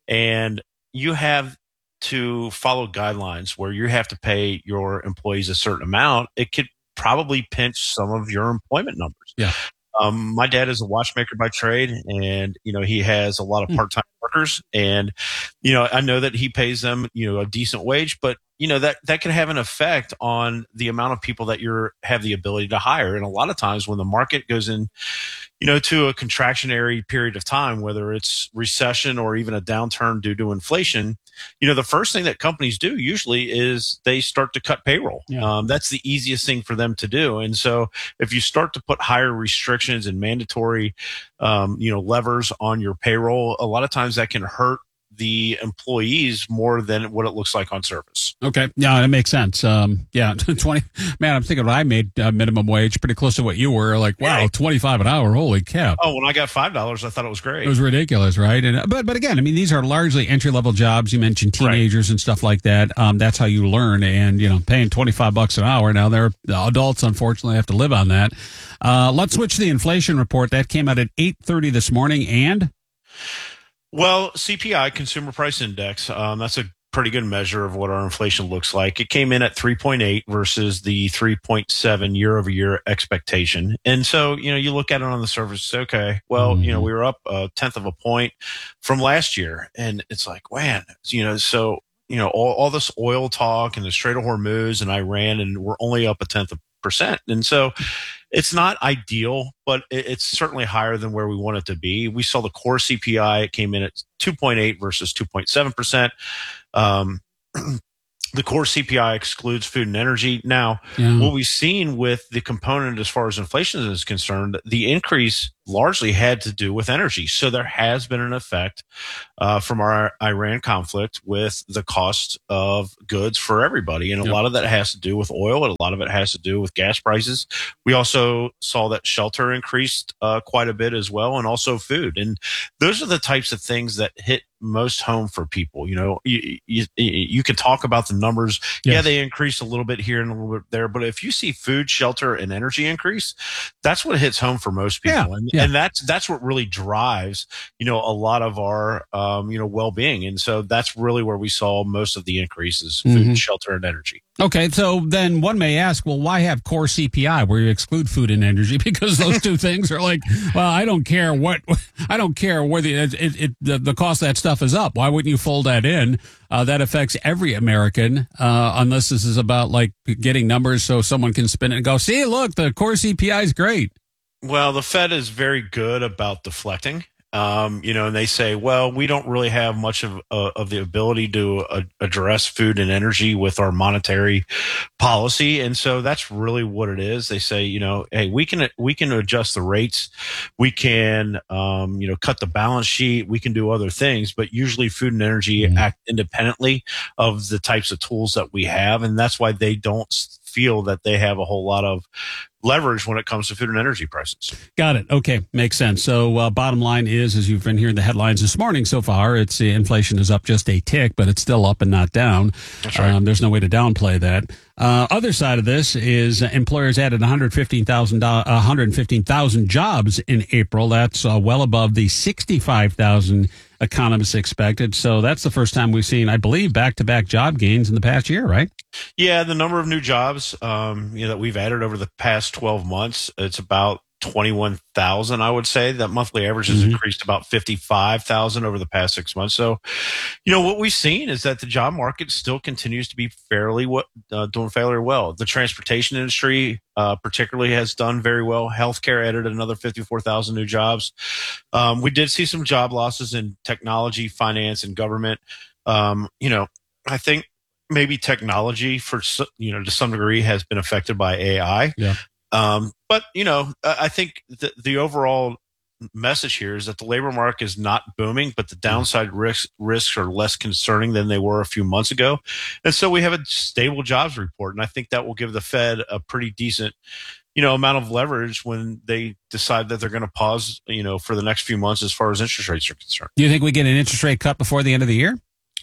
and you have to follow guidelines where you have to pay your employees a certain amount, it could probably pinch some of your employment numbers. Yeah. Um, my dad is a watchmaker by trade, and, you know, he has a lot of part-time workers, and, you know, I know that he pays them, you know, a decent wage, but, you know, that, that can have an effect on the amount of people that you're have the ability to hire. And a lot of times when the market goes in, you know, to a contractionary period of time, whether it's recession or even a downturn due to inflation, you know, the first thing that companies do usually is they start to cut payroll. Yeah. Um, that's the easiest thing for them to do. And so if you start to put higher restrictions and mandatory, um, you know, levers on your payroll, a lot of times that can hurt the employees more than what it looks like on surface. Okay. Yeah, that makes sense. Um, yeah, twenty. Man, I'm thinking when I made uh, minimum wage, pretty close to what you were. Like, wow, Yeah. twenty-five an hour. Holy cow. Oh, when I got five dollars, I thought it was great. It was ridiculous, right? And but but again, I mean, these are largely entry level jobs. You mentioned teenagers and stuff like that. Um, that's how you learn. And you know, paying twenty five bucks an hour. Now, they're the adults, unfortunately, have to live on that. Uh, let's switch to the inflation report that came out at eight thirty this morning. And Well, C P I, Consumer Price Index, um, that's a pretty good measure of what our inflation looks like. It came in at three point eight versus the three point seven year over year expectation. And so, you know, you look at it on the surface, okay, well, mm-hmm. you know, we were up a tenth of a point from last year. And it's like, man, you know, so, you know, all, all this oil talk and the Strait of Hormuz and Iran, and we're only up a tenth of percent. And so, it's not ideal, but it, it's certainly higher than where we want it to be. We saw the core C P I, it came in at two point eight versus two point seven percent. Um, The core C P I excludes food and energy. Now, Yeah. what we've seen with the component as far as inflation is concerned, the increase largely had to do with energy. So there has been an effect uh, from our Iran conflict with the cost of goods for everybody. And a Yep. lot of that has to do with oil, and a lot of it has to do with gas prices. We also saw that shelter increased uh, quite a bit as well, and also food. And those are the types of things that hit most home for people. You know, you, you, you can talk about the numbers. Yes. Yeah, they increased a little bit here and a little bit there, but if you see food, shelter, and energy increase, that's what hits home for most people. Yeah, And, yeah. and that's, that's what really drives, you know, a lot of our, um, you know, well-being. And so that's really where we saw most of the increases, food, Mhm. shelter, and energy. Okay, so then one may ask, well, why have core C P I where you exclude food and energy? Because those two things are like, well, I don't care what, I don't care whether it, it, it, the, the cost of that stuff is up. Why wouldn't you fold that in? Uh, that affects every American, uh, unless this is about like getting numbers so someone can spin it and go, see, look, the core C P I is great. Well, the Fed is very good about deflecting. Um, you know, and they say, well, we don't really have much of uh, of the ability to uh, address food and energy with our monetary policy, and so that's really what it is. They say, you know, hey, we can we can adjust the rates, we can, um, you know, cut the balance sheet, we can do other things, but usually food and energy Mm-hmm. act independently of the types of tools that we have, and that's why they don't feel that they have a whole lot of leverage when it comes to food and energy prices. Got it. Okay. Makes sense. So uh, bottom line is, as you've been hearing the headlines this morning so far, it's uh, inflation is up just a tick, but it's still up and not down. That's right. Um, there's no way to downplay that. Uh, other side of this is uh, employers added one hundred fifteen thousand uh, one hundred fifteen thousand jobs in April. That's uh, well above the sixty-five thousand economists expected. So that's the first time we've seen, I believe, back-to-back job gains in the past year, right? Yeah, the number of new jobs um, you know, that we've added over the past twelve months, it's about twenty-one thousand, I would say. That monthly average has Mhm. increased about fifty-five thousand over the past six months. So, you know, what we've seen is that the job market still continues to be fairly what uh, doing fairly well. The transportation industry, uh, particularly, has done very well. Healthcare added another fifty-four thousand new jobs. Um, we did see some job losses in technology, finance, and government. Um, you know, I think maybe technology, for s- you know, to some degree, has been affected by A I. Yeah. Um, but you know, I I think the, the overall message here is that the labor market is not booming, but the downside risks risks are less concerning than they were a few months ago. And so we have a stable jobs report, and I think that will give the Fed a pretty decent, you know, amount of leverage when they decide that they're going to pause, you know, for the next few months as far as interest rates are concerned. Do you think we get an interest rate cut before the end of the year?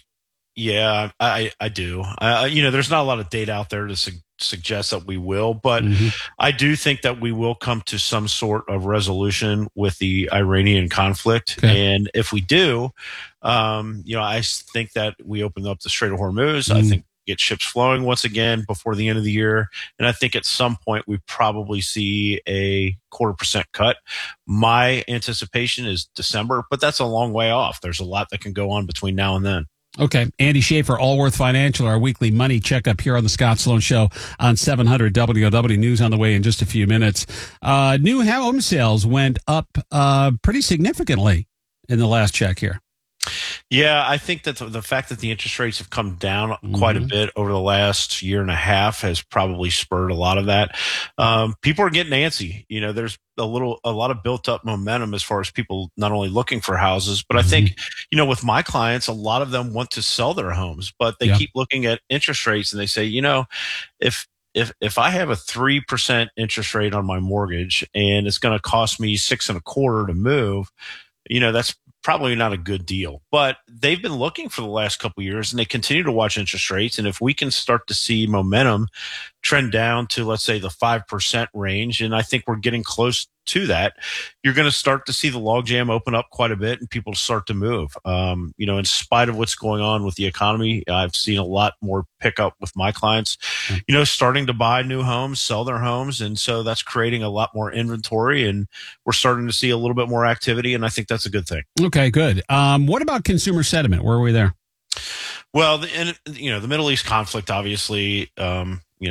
Yeah, I, I do. Uh, you know, there's not a lot of data out there to su- suggest that we will, but Mm-hmm. I do think that we will come to some sort of resolution with the Iranian conflict. Okay. And if we do, um, you know, I s- think that we open up the Strait of Hormuz. Mm. I think get ships flowing once again before the end of the year. And I think at some point we probably see a quarter percent cut. My anticipation is December, but that's a long way off. There's a lot that can go on between now and then. Okay. Andy Schaefer, Allworth Financial, our weekly money checkup here on the Scott Sloan Show on seven hundred W O W News on the way in just a few minutes. Uh, new home sales went up uh, pretty significantly in the last check here. Yeah, I think that the, the fact that the interest rates have come down quite a Mhm. bit over the last year and a half has probably spurred a lot of that. Um, people are getting antsy. You know, there's a little, a lot of built up momentum as far as people not only looking for houses, but I think, you know, with my clients, a lot of them want to sell their homes, but they Yeah. keep looking at interest rates and they say, you know, if, if, if I have a three percent interest rate on my mortgage and it's going to cost me six and a quarter to move, you know, that's probably not a good deal, but they've been looking for the last couple of years and they continue to watch interest rates. And if we can start to see momentum trend down to, let's say, the five percent range, and I think we're getting close to that, you're going to start to see the logjam open up quite a bit and people start to move. Um, you know, in spite of what's going on with the economy, I've seen a lot more pickup with my clients, you know, starting to buy new homes, sell their homes. And so that's creating a lot more inventory and we're starting to see a little bit more activity. And I think that's a good thing. Okay, good. Um, what about consumer sentiment? Where are we there? Well, the, and, you know, the Middle East conflict, obviously, um, you know,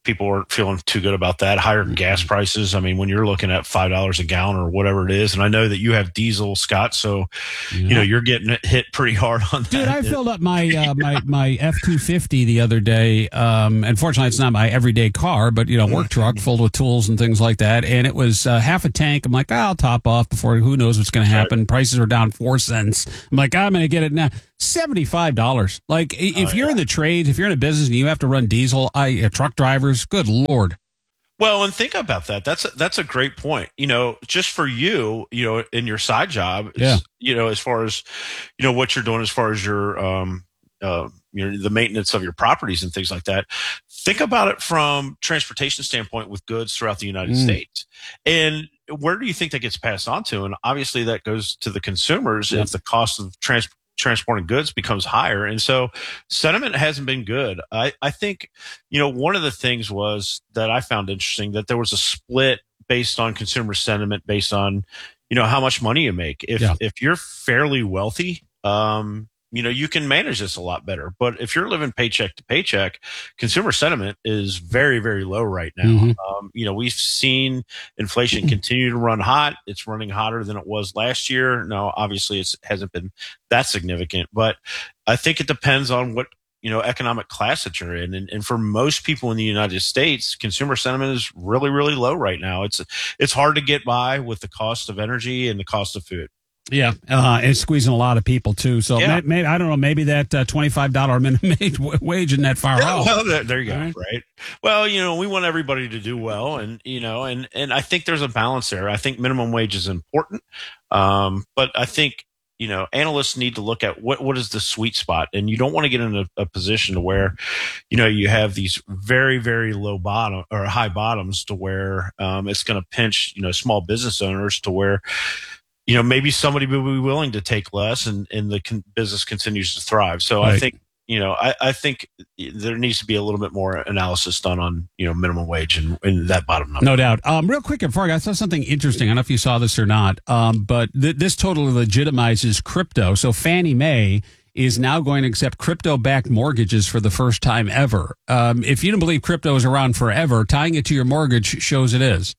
people weren't feeling too good about that. Higher gas prices. I mean, when you're looking at five dollars a gallon or whatever it is, and I know that you have diesel, Scott, so yeah. you know you're getting hit pretty hard on that. Dude, I filled up my uh, my my F two fifty the other day. Um, unfortunately, it's not my everyday car, but you know, work truck filled with tools and things like that. And it was uh, half a tank. I'm like, oh, I'll top off before who knows what's going to happen. Right. Prices are down four cents. I'm like, I'm going to get it now. seventy-five dollars. Like, if oh, you're yeah. in the trades, if you're in a business and you have to run diesel, I uh, truck drivers, good Lord. Well, and think about that. That's a, that's a great point. You know, just for you, you know, in your side job, yeah. you know, as far as, you know, what you're doing as far as your, um, uh, you know, the maintenance of your properties and things like that. Think about it from transportation standpoint with goods throughout the United mm. States. And where do you think that gets passed on to? And obviously that goes to the consumers yeah. if the cost of transport transporting goods becomes higher. And so sentiment hasn't been good. I, I think, you know, one of the things was that I found interesting that there was a split based on consumer sentiment, based on, you know, how much money you make. If, yeah. if you're fairly wealthy, um, you know, you can manage this a lot better. But if you're living paycheck to paycheck, consumer sentiment is very, very low right now. Mm-hmm. Um, you know, we've seen inflation continue to run hot. It's running hotter than it was last year. Now, obviously, it hasn't been that significant, but I think it depends on what, you know, economic class that you're in. And, and for most people in the United States, consumer sentiment is really, really low right now. It's, it's hard to get by with the cost of energy and the cost of food. Yeah, uh, it's squeezing a lot of people too. So yeah. may, may, I don't know. Maybe that uh, twenty-five dollar minimum wage isn't that far yeah, off. Well, there, there you go. Right. right. Well, you know, we want everybody to do well, and you know, and and I think there's a balance there. I think minimum wage is important, um, but I think you know analysts need to look at what what is the sweet spot, and you don't want to get in a, a position to where, you know, you have these very very low bottom or high bottoms to where um, it's going to pinch you know small business owners to where. You know, maybe somebody will be willing to take less and, and the con- business continues to thrive. So right. I think, you know, I, I think there needs to be a little bit more analysis done on, you know, minimum wage and, and that bottom number. No doubt. Um, real quick, before I, I saw something interesting. I don't know if you saw this or not, um, but th- this totally legitimizes crypto. So Fannie Mae is now going to accept crypto-backed mortgages for the first time ever. Um, if you don't believe crypto is around forever, tying it to your mortgage shows it is.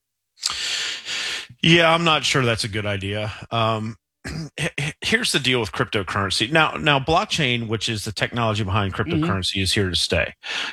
Yeah, I'm not sure that's a good idea. Um, here's the deal with cryptocurrency. Now, now blockchain, which is the technology behind cryptocurrency, mm-hmm. is here to stay.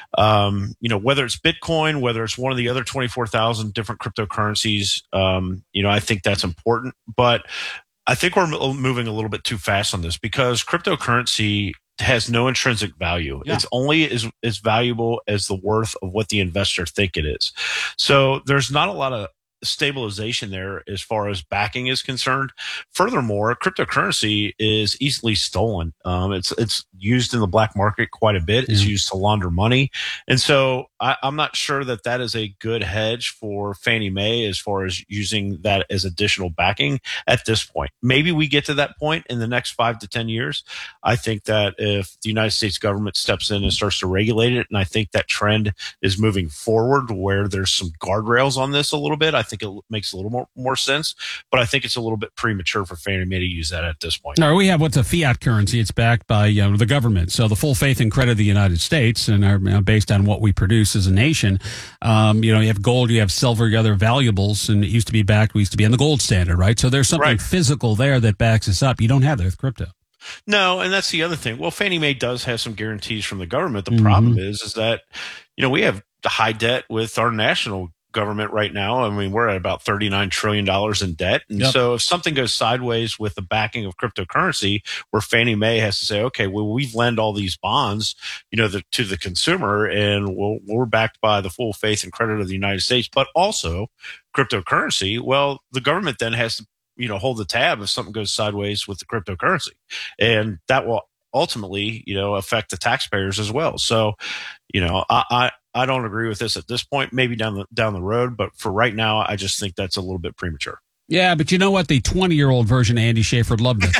Um, you know, whether it's Bitcoin, whether it's one of the other twenty-four thousand different cryptocurrencies, um, you know, I think that's important. But I think we're moving a little bit too fast on this because cryptocurrency has no intrinsic value. Yeah. It's only as, as valuable as the worth of what the investor think it is. So there's not a lot of stabilization there as far as backing is concerned. Furthermore, cryptocurrency is easily stolen. Um, it's it's used in the black market quite a bit. It's yeah. used to launder money. And so I, I'm not sure that that is a good hedge for Fannie Mae as far as using that as additional backing at this point. Maybe we get to that point in the next five to ten years. I think that if the United States government steps in and starts to regulate it, and I think that trend is moving forward where there's some guardrails on this a little bit, I think it makes a little more, more sense, but I think it's a little bit premature for Fannie Mae to use that at this point. No, we have what's a fiat currency. It's backed by you know, the government. So the full faith and credit of the United States and are you know, based on what we produce as a nation. Um, you know, you have gold, you have silver, you have other valuables, and it used to be backed, we used to be in the gold standard, right? So there's something right. physical there that backs us up. You don't have that with crypto. No, and that's the other thing. Well, Fannie Mae does have some guarantees from the government. The Mm-hmm. problem is, is that, you know, we have high debt with our national government right now. I mean, we're at about thirty-nine trillion dollars in debt. And Yep. so if something goes sideways with the backing of cryptocurrency, where Fannie Mae has to say, okay, well, we've lent all these bonds, you know, the, to the consumer, and we'll, we're backed by the full faith and credit of the United States, but also cryptocurrency. Well, the government then has to, you know, hold the tab if something goes sideways with the cryptocurrency. And that will ultimately, you know, affect the taxpayers as well. So, you know, I, I, I don't agree with this at this point, maybe down the, down the road, but for right now, I just think that's a little bit premature. Yeah, but you know what? The twenty-year-old version of Andy Schaefer loved this.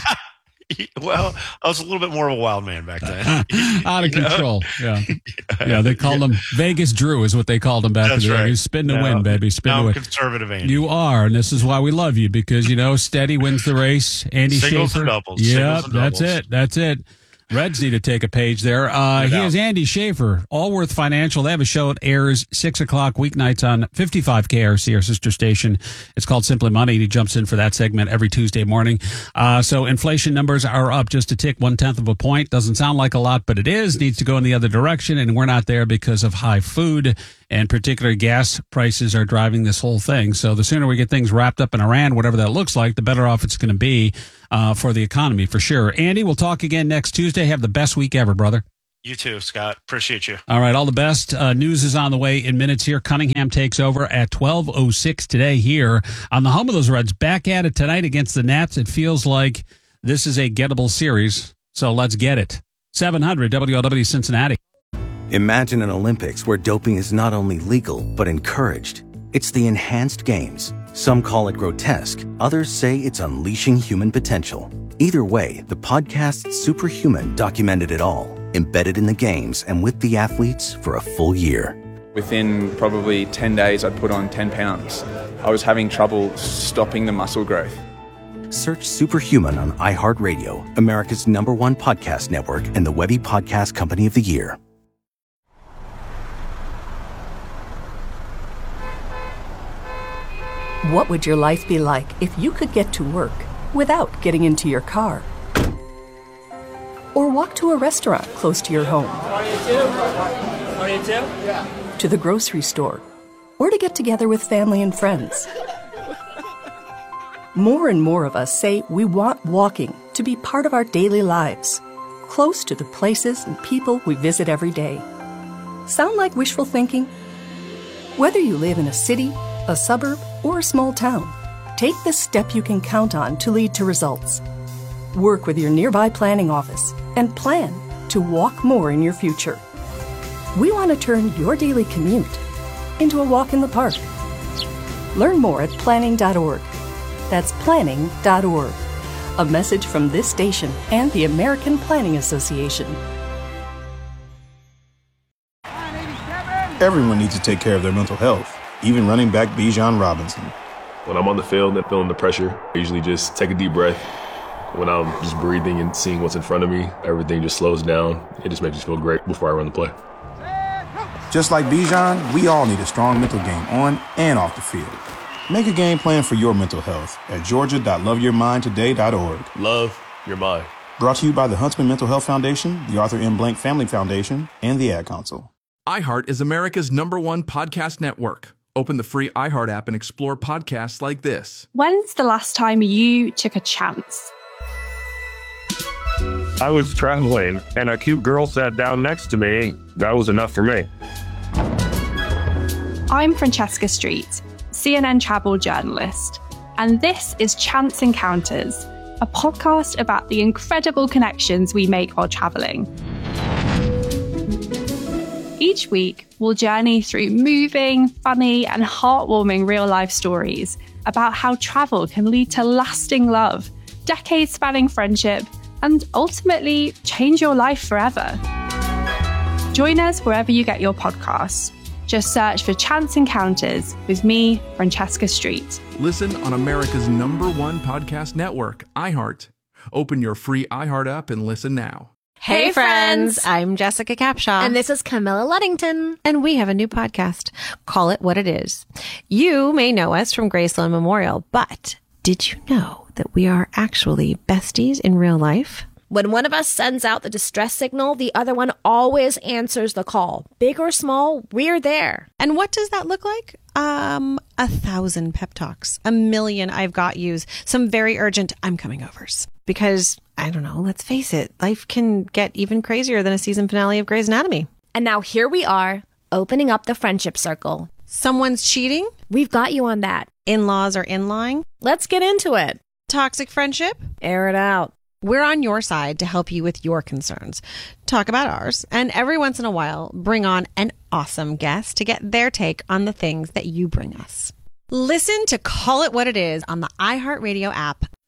Well, I was a little bit more of a wild man back then. Out of control. Yeah. Yeah, they called him Vegas Drew is what they called him back That's in the day. right. You spin to No, win, baby. Spin now to I'm win. conservative Andy. You are, and this is why we love you, because, you know, steady wins the race. Andy Singles Schaefer. and doubles. Yep, Singles and that's doubles. it. That's it. Reds need to take a page there. Uh, he is Andy Schaefer, Allworth Financial. They have a show that airs six o'clock weeknights on fifty-five K R C, our sister station. It's called Simply Money. He jumps in for that segment every Tuesday morning. Uh, so inflation numbers are up just a tick, one-tenth of a point. Doesn't sound like a lot, but it is. Needs to go in the other direction, and we're not there because of high food, and particularly gas prices are driving this whole thing. So the sooner we get things wrapped up in Iran, whatever that looks like, the better off it's going to be uh, for the economy, for sure. Andy, we'll talk again next Tuesday. Have the best week ever, brother. You too, Scott. Appreciate you. All right, all the best. Uh, news is on the way in minutes here. Cunningham takes over at twelve oh six today here on the home of those Reds. Back at it tonight against the Nats. It feels like this is a gettable series, so let's get it. seven hundred W L W Cincinnati. Imagine an Olympics where doping is not only legal, but encouraged. It's the enhanced games. Some call it grotesque. Others say it's unleashing human potential. Either way, the podcast Superhuman documented it all, embedded in the games and with the athletes for a full year. Within probably ten days, I'd put on ten pounds. I was having trouble stopping the muscle growth. Search Superhuman on iHeartRadio, America's number one podcast network and the Webby Podcast Company of the Year. What would your life be like if you could get to work without getting into your car? Or walk to a restaurant close to your home? To the grocery store? Or to get together with family and friends? More and more of us say we want walking to be part of our daily lives, close to the places and people we visit every day. Sound like wishful thinking? Whether you live in a city, a suburb, or a small town, take the step you can count on to lead to results. Work with your nearby planning office and plan to walk more in your future. We want to turn your daily commute into a walk in the park. Learn more at planning dot org. That's planning dot org. A message from this station and the American Planning Association. Everyone needs to take care of their mental health, even running back Bijan Robinson. When I'm on the field and feeling the pressure, I usually just take a deep breath. When I'm just breathing and seeing what's in front of me, everything just slows down. It just makes me feel great before I run the play. Just like Bijan, we all need a strong mental game on and off the field. Make a game plan for your mental health at georgia dot love your mind today dot org. Love your mind. Brought to you by the Huntsman Mental Health Foundation, the Arthur M. Blank Family Foundation, and the Ad Council. iHeart is America's number one podcast network. Open the free iHeart app and explore podcasts like this. When's the last time you took a chance? I was traveling, and a cute girl sat down next to me. That was enough for me. I'm Francesca Street, C N N travel journalist, and this is Chance Encounters, a podcast about the incredible connections we make while traveling. Each week, we'll journey through moving, funny, and heartwarming real-life stories about how travel can lead to lasting love, decades-spanning friendship, and ultimately change your life forever. Join us wherever you get your podcasts. Just search for Chance Encounters with me, Francesca Street. Listen on America's number one podcast network, iHeart. Open your free iHeart app and listen now. Hey, friends. I'm Jessica Capshaw. And this is Camilla Luddington. And we have a new podcast. Call It What It Is. You may know us from Graceland Memorial, but did you know that we are actually besties in real life? When one of us sends out the distress signal, the other one always answers the call. Big or small, we're there. And what does that look like? Um, a thousand pep talks, a million I've got yous, some very urgent I'm coming overs. Because, I don't know, let's face it, life can get even crazier than a season finale of Grey's Anatomy. And now here we are, opening up the friendship circle. Someone's cheating? We've got you on that. In-laws are in-lying? Let's get into it. Toxic friendship? Air it out. We're on your side to help you with your concerns. Talk about ours, and every once in a while, bring on an awesome guest to get their take on the things that you bring us. Listen to Call It What It Is on the iHeartRadio app,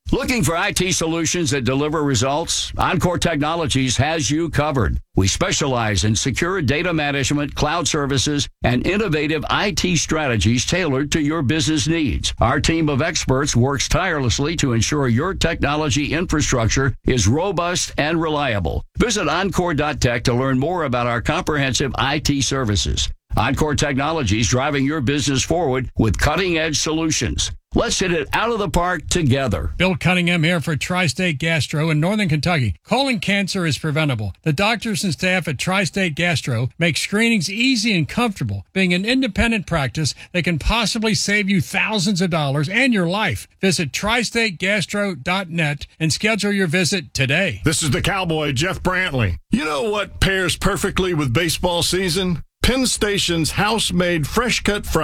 Looking for I T solutions that deliver results? Encore Technologies has you covered. We specialize in secure data management, cloud services, and innovative I T strategies tailored to your business needs. Our team of experts works tirelessly to ensure your technology infrastructure is robust and reliable. Visit encore dot tech to learn more about our comprehensive I T services. Encore Technologies, driving your business forward with cutting-edge solutions. Let's hit it out of the park together. Bill Cunningham here for Tri-State Gastro in Northern Kentucky. Colon cancer is preventable. The doctors and staff at Tri-State Gastro make screenings easy and comfortable. Being an independent practice, they can possibly save you thousands of dollars and your life. Visit tri state gastro dot net and schedule your visit today. This is the Cowboy, Jeff Brantley. You know what pairs perfectly with baseball season? Penn Station's house-made fresh-cut fries.